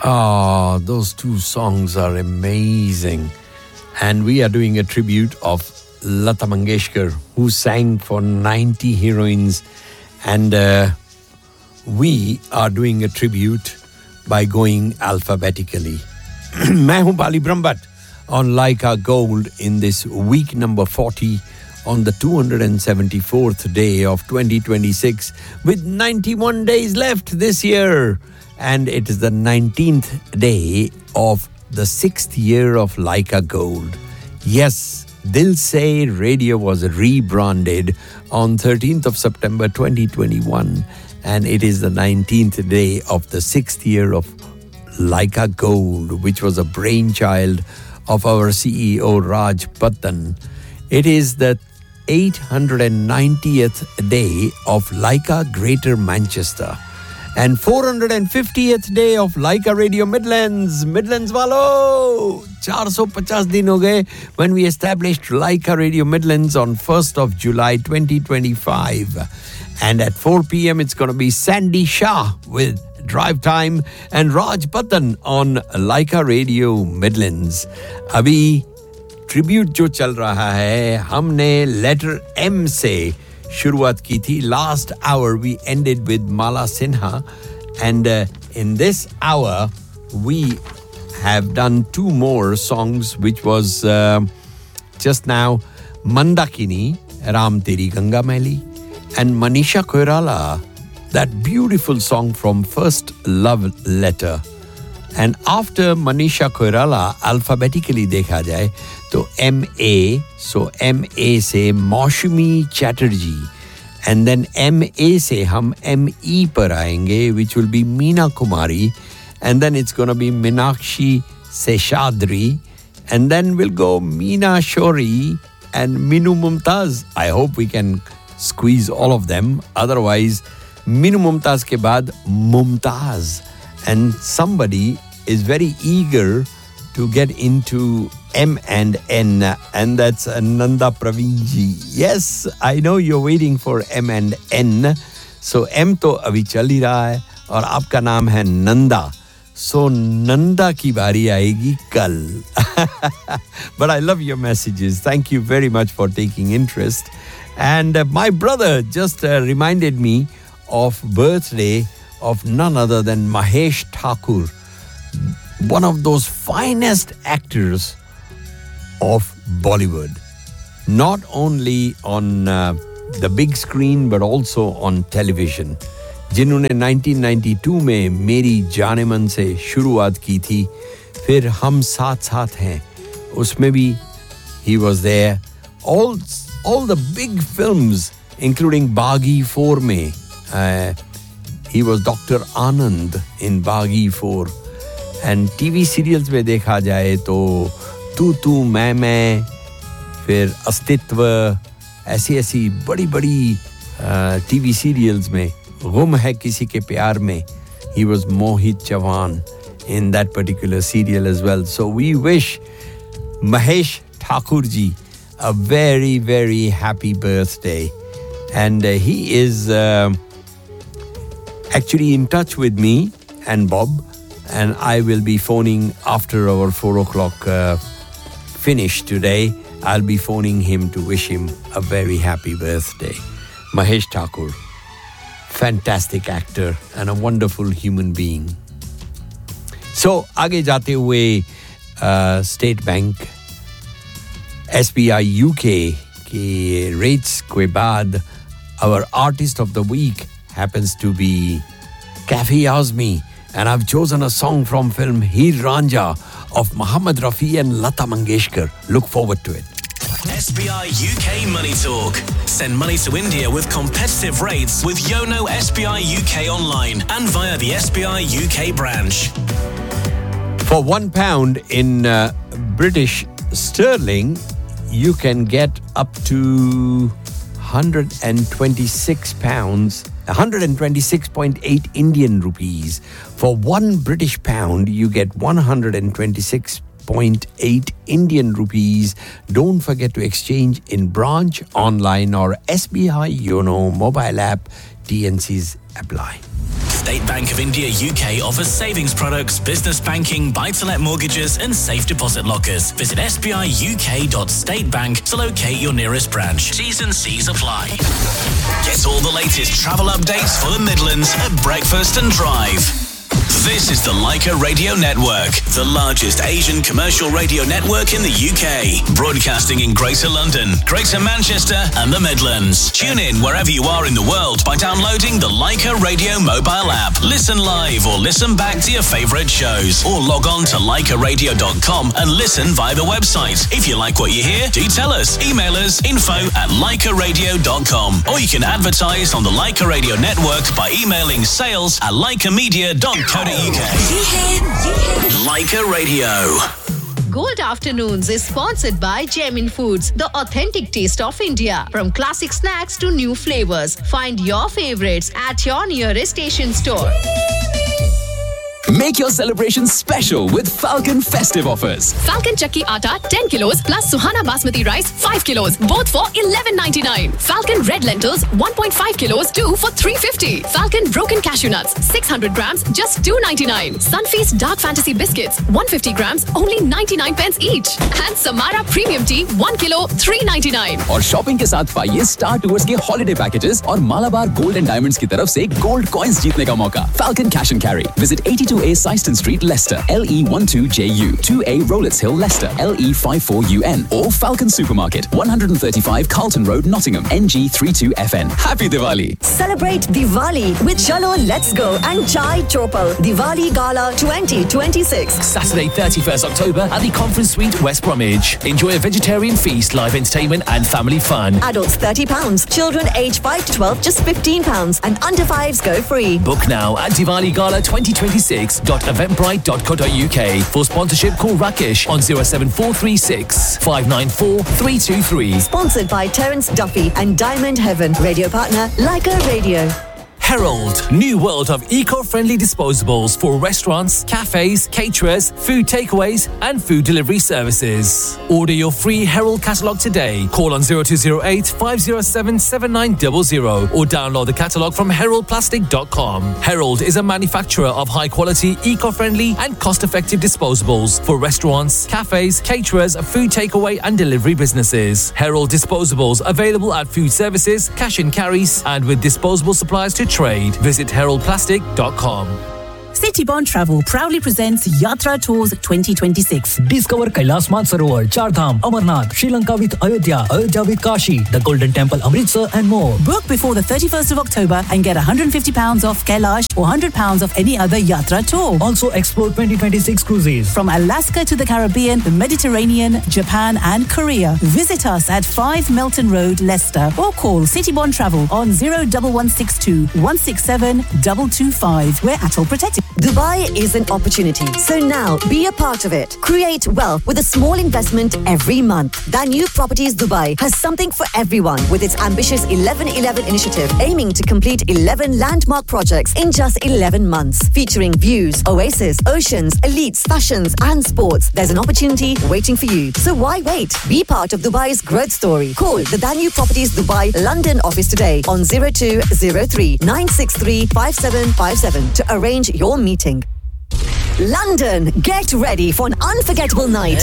Oh, those two songs are amazing. And we are doing a tribute of Lata Mangeshkar, who sang for 90 heroines. And we are doing a tribute by going alphabetically. मैं हूं बाली Brahmbhatt on Laika Gold in this week number 40 on the 274th day of 2026 with 91 days left this year. And it is the 19th day of the 6th year of Laika Gold. Yes, Dil Se Radio was rebranded on 13th of September 2021 and it is the 19th day of the 6th year of Laika Gold, which was a brainchild of our CEO Raj Pattan. It is the 890th day of Laika Greater Manchester and 450th day of Laika Radio Midlands. Midlands walo! 450 din ho gaye when we established Laika Radio Midlands on 1st of July 2025. And at 4 p.m. it's going to be Sandy Shah with Drive Time and Raj Pattan on Laika Radio Midlands. Abhi tribute जो चल रहा है, हमने letter M से शुरुआत की थी. Last hour we ended with Mala Sinha and in this hour we have done two more songs which was just now Mandakini, Ram Teri Ganga Maili and Manisha Koirala, that beautiful song from First Love Letter. And after Manisha Koirala, alphabetically dekha jaye, to M.A., so M.A. se Maushumi Chatterjee. And then M.A. se hum M.E. par aayenge, which will be Meena Kumari. And then it's going to be Minakshi Seshadri. And then we'll go Meena Shori and Minu Mumtaz. I hope we can squeeze all of them. Otherwise, Minu Mumtaz ke baad Mumtaz. And somebody is very eager to get into M and N, and that's Nanda Praveenji. Yes, I know you're waiting for M and N. So M to abhi chal hi raha hai aur aapka naam hai Nanda. So Nanda ki bari aayegi kal. But I love your messages. Thank you very much for taking interest. And my brother just reminded me of birthday of none other than Mahesh Thakur, one of those finest actors of Bollywood, not only on the big screen but also on television. जिन्होंने 1992 में मेरी जानेमन से शुरुआत की थी, फिर हम साथ साथ हैं, उसमें भी he was there. All the big films, including Baghi 4 में, he was Dr. Anand in Baghi 4. And TV serials में देखा जाए तो तू मैं फिर अस्तित्व ऐसी बड़ी TV serials में गुम है किसी के प्यार में, he was Mohit Chavan in that particular serial as well. So we wish Mahesh Thakur ji a very, very happy birthday. And he is actually in touch with me and Bob, and I will be phoning after our 4 o'clock finish today. I'll be phoning him to wish him a very happy birthday. Mahesh Thakur, fantastic actor and a wonderful human being. So, आगे जाते हुए State Bank, SBI UK के rates के बाद our artist of the week happens to be Kafi Azmi, and I've chosen a song from film Heer Ranjha of Muhammad Rafi and Lata Mangeshkar. Look forward to it. SBI UK Money Talk. Send money to India with competitive rates with Yono SBI UK online and via the SBI UK branch. For £1 in British sterling, you can get up to £126, 126.8 Indian rupees. For £1 you get 126.8 Indian rupees. Don't forget to exchange in branch, online or SBI Yono mobile app. TNCs apply. State Bank of India UK offers savings products, business banking, buy-to-let mortgages and safe deposit lockers. Visit sbiuk.statebank to locate your nearest branch. T's and C's apply. Get all the latest travel updates for the Midlands at Breakfast and Drive. This is the Leica Radio Network, the largest Asian commercial radio network in the UK. Broadcasting in Greater London, Greater Manchester and the Midlands. Tune in wherever you are in the world by downloading the Leica Radio mobile app. Listen live or listen back to your favourite shows. Or log on to leicaradio.com and listen via the website. If you like what you hear, do tell us. Email us info@leicaradio.com. Or you can advertise on the Leica Radio Network by emailing sales@leicamedia.co.uk. Leica Radio. Gold Afternoons is sponsored by Jamin Foods, the authentic taste of India. From classic snacks to new flavors, find your favorites at your nearest station store. Make your celebrations special with Falcon festive offers. Falcon Chakki Atta 10 kilos plus Suhana Basmati rice 5 kilos, both for $11.99. Falcon Red Lentils 1.5 kilos, 2 for $3.50. Falcon Broken Cashew Nuts 600 grams, just $2.99. Sunfeast Dark Fantasy Biscuits 150 grams, only 99 pence each. And Samara Premium Tea 1 kilo, $3.99. और shopping के साथ पाइए star tours के holiday packages और Malabar gold and diamonds की तरफ से gold coins जीतने का मौका. Falcon Cash and Carry. Visit 82A Syston Street, Leicester, LE12JU, 2A Rowletts Hill, Leicester, LE54UN, or Falcon Supermarket, 135 Carlton Road, Nottingham, NG32FN. Happy Diwali! Celebrate Diwali with Chalo Let's Go and Chai Chopal Diwali Gala 2026. Saturday 31st October at the Conference Suite, West Bromwich. Enjoy a vegetarian feast, live entertainment and family fun. Adults £30, children aged 5 to 12 just £15 and under 5s go free. Book now at DiwaliGala2026.eventbrite.co.uk. For sponsorship, call Rakesh on 07436 594 323. Sponsored by Terence Duffy and Diamond Heaven. Radio partner Leica Radio. Herald, new world of eco-friendly disposables for restaurants, cafes, caterers, food takeaways and food delivery services. Order your free Herald catalogue today. Call on 0208 507 7900 or download the catalogue from heraldplastic.com. Herald is a manufacturer of high-quality, eco-friendly and cost-effective disposables for restaurants, cafes, caterers, food takeaway and delivery businesses. Herald disposables available at food services, cash and carries and with disposable supplies to trade. Visit heraldplastic.com. City Bond Travel proudly presents Yatra Tours 2026. Discover Kailas Mansarovar, Char Dham, Amarnath, Sri Lanka with Ayodhya, Ayodhya with Kashi, the Golden Temple, Amritsar and more. Book before the 31st of October and get £150 off Kailash or £100 off any other Yatra tour. Also explore 2026 cruises. From Alaska to the Caribbean, the Mediterranean, Japan and Korea. Visit us at 5 Melton Road, Leicester or call City Bond Travel on 01162 167 225. We're ATOL protected. Dubai is an opportunity, so now be a part of it. Create wealth with a small investment every month. Danube Properties Dubai has something for everyone with its ambitious 11-11 initiative aiming to complete 11 landmark projects in just 11 months. Featuring views, oasis, oceans, elites, fashions and sports. There's an opportunity waiting for you. So why wait? Be part of Dubai's growth story. Call the Danube Properties Dubai London office today on 0203 963 5757 to arrange your meeting. London, get ready for an unforgettable night.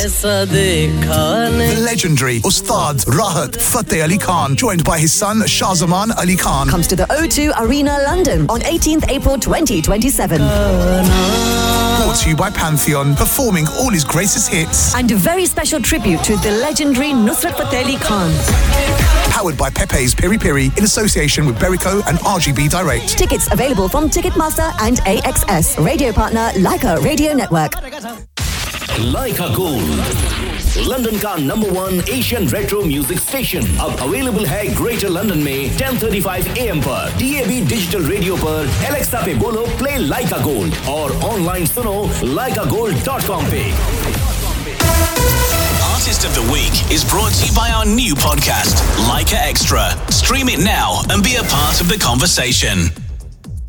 The legendary Ustad Rahat Fateh Ali Khan, joined by his son Shahzaman Ali Khan, comes to the O2 Arena, London on 18th April 2027. Brought to you by Pantheon, performing all his greatest hits. And a very special tribute to the legendary Nusrat Fateh Ali Khan. Powered by Pepe's Piri Piri in association with Berico and RGB Direct. Tickets available from Ticketmaster and AXS. Radio partner Leica Radio Network. Leica Gold, London का #1 Asian retro music station. अब available है Greater London में 10:35 AM पर DAB digital radio पर Alexa पे बोलो play Leica Gold और online सुनो leicagold.com पे. Artist of the Week is brought to you by our new podcast, Leica Extra. Stream it now and be a part of the conversation.